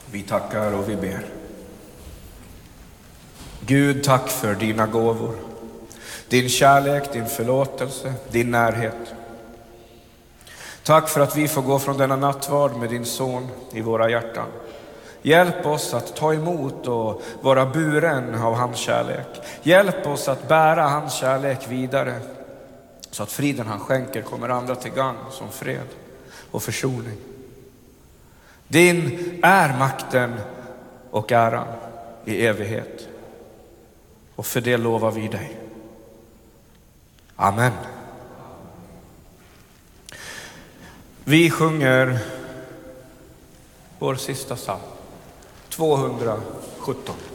Vi tackar och vi ber. Gud, tack för dina gåvor, din kärlek, din förlåtelse, din närhet. Tack för att vi får gå från denna nattvard med din son i våra hjärtan. Hjälp oss att ta emot och vara buren av hans kärlek. Hjälp oss att bära hans kärlek vidare, så att friden han skänker kommer andra till gagn, som fred och försoning. Din är makten och äran i evighet. Och för det lovar vi dig. Amen. Vi sjunger vår sista psalm, 217.